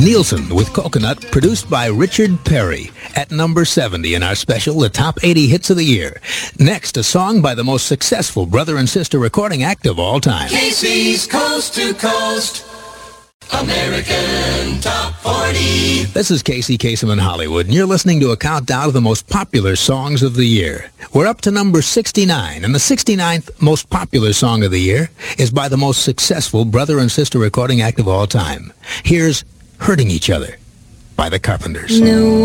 Nielsen with Coconut, produced by Richard Perry, at number 70 in our special, The Top 80 Hits of the Year. Next, a song by the most successful brother and sister recording act of all time. Casey's Coast to Coast American Top 40. This is Casey Kasem in Hollywood, and you're listening to a countdown of the most popular songs of the year. We're up to number 69, and the 69th most popular song of the year is by the most successful brother and sister recording act of all time. Here's Hurting Each Other by the Carpenters. No.